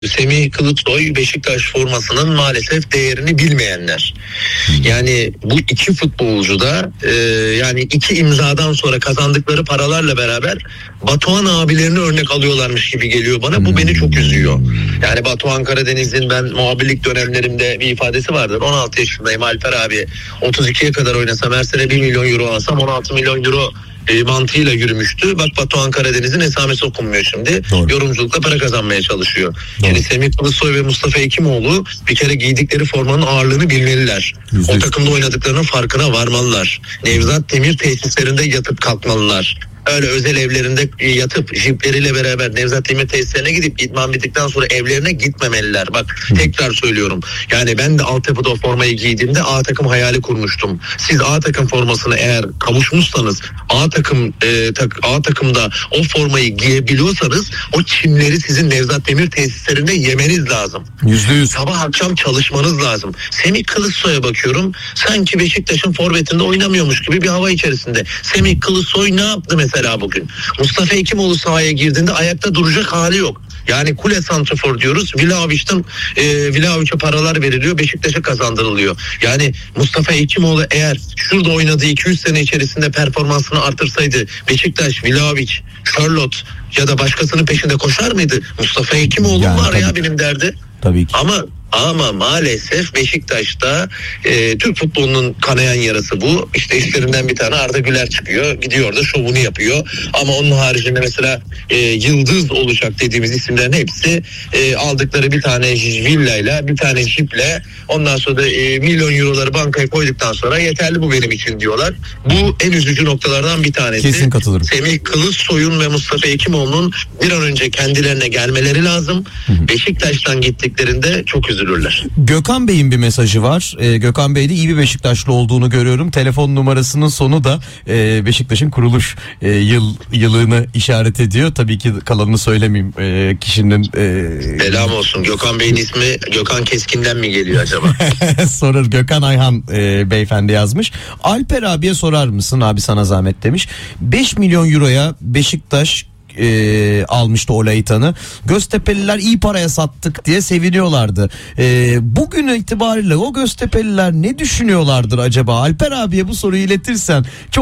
Semih Kılıçsoy Beşiktaş formasının maalesef değerini bilmeyenler. Yani bu iki futbolcu da yani iki imzadan sonra kazandıkları paralarla beraber Batuhan abilerini örnek alıyorlarmış gibi geliyor bana. Bu beni çok üzüyor. Yani Batuhan Karadeniz'in ben muhabirlik dönemlerimde bir ifadesi vardır. 16 yaşındayım, Alper abi 32'ye kadar oynasam, her sene 1 milyon euro alsam 16 milyon euro mantığıyla yürümüştü. Bak Batuhan Karadeniz'in esamesi okunmuyor şimdi. Doğru. Yorumculukla para kazanmaya çalışıyor. Doğru. Yani Semih Kılıçsoy ve Mustafa Hekimoğlu bir kere giydikleri formanın ağırlığını bilmeliler. O takımda oynadıklarının farkına varmalılar. Nevzat Demir tesislerinde yatıp kalkmalılar. Öyle özel evlerinde yatıp jipleriyle beraber Nevzat Demir tesislerine gidip idman bittikten sonra evlerine gitmemeliler. Bak tekrar söylüyorum. Yani ben de altyapıda o formayı giydiğimde A takım hayali kurmuştum. Siz A takım formasını eğer kavuşmuşsanız, A takımda o formayı giyebiliyorsanız o çimleri sizin Nevzat Demir tesislerinde yemeniz lazım. %100. Sabah akşam çalışmanız lazım. Semih Kılıçsoy'a bakıyorum. Sanki Beşiktaş'ın forvetinde oynamıyormuş gibi bir hava içerisinde. Semih Kılıçsoy ne yaptı mesela bugün? Mustafa Hekimoğlu sahaya girdiğinde ayakta duracak hali yok. Yani kule santrafor diyoruz. Vlahovic'e paralar veriliyor. Beşiktaş'a kazandırılıyor. Yani Mustafa Hekimoğlu eğer şurada oynadığı 200 sene içerisinde performansını artırsaydı Beşiktaş, Vlahovic, Charlotte ya da başkasının peşinde koşar mıydı? Mustafa Hekimoğlu yani, var ya benim derdi. Tabii ki. Ama maalesef Beşiktaş'ta Türk futbolunun kanayan yarası bu. İşte işlerinden bir tane Arda Güler çıkıyor. Gidiyor da şovunu yapıyor. Ama onun haricinde mesela yıldız olacak dediğimiz isimlerin hepsi aldıkları bir tane villayla, bir tane jiple, ondan sonra da milyon euroları bankaya koyduktan sonra yeterli bu benim için diyorlar. Bu en üzücü noktalardan bir tanesi. Kesin katılırım. Semih Kılıçsoy'un ve Mustafa Hekimoğlu'nun bir an önce kendilerine gelmeleri lazım. Beşiktaş'tan gittiklerinde çok üzülürler. Gökhan Bey'in bir mesajı var. Gökhan Bey de iyi bir Beşiktaşlı olduğunu görüyorum. Telefon numarasının sonu da Beşiktaş'ın kuruluş yılını işaret ediyor. Tabii ki kalanını söylemeyeyim kişinin. Selam olsun. Gökhan Bey'in ismi Gökhan Keskin'den mi geliyor acaba? Sorur. Gökhan Ayhan beyefendi yazmış. Alper abiye sorar mısın? Abi sana zahmet demiş. 5 milyon euroya Beşiktaş almıştı Olaytan'ı. Göztepe'liler iyi paraya sattık diye seviniyorlardı. Bugün itibariyle o Göztepe'liler ne düşünüyorlardır acaba? Alper abiye bu soruyu iletirsen çok